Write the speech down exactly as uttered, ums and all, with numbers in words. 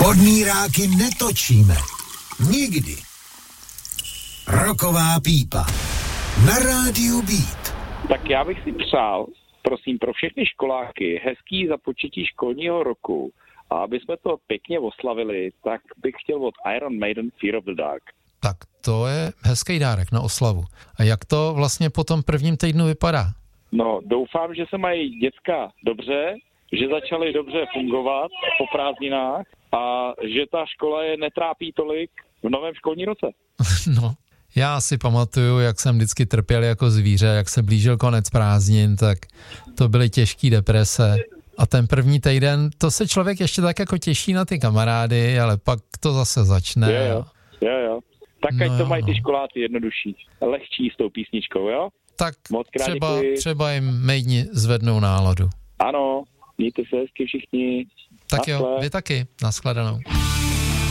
Odmíráky netočíme. Nikdy. Roková pípa. Na rádiu Beat. Tak já bych si přál, prosím, pro všechny školáky hezký započetí školního roku. A aby jsme to pěkně oslavili, tak bych chtěl od Iron Maiden Fear of the Dark. Tak to je hezký dárek na oslavu. A jak to vlastně po tom prvním týdnu vypadá? No, doufám, že se mají děcka dobře, že začaly dobře fungovat po prázdninách a že ta škola je netrápí tolik v novém školním roce. No, já si pamatuju, jak jsem vždycky trpěl jako zvíře, jak se blížil konec prázdnin, tak to byly těžké deprese. A ten první týden, to se člověk ještě tak jako těší na ty kamarády, ale pak to zase začne. Jo, jo, jo. jo. Tak no, ať to mají no. ty školáci jednodušší, lehčí s tou písničkou, jo? Tak třeba, děkuji. třeba jim mejdni zvednou náladu. Ano, mějte se hezky všichni. Tak jo, vy taky. Nashledanou.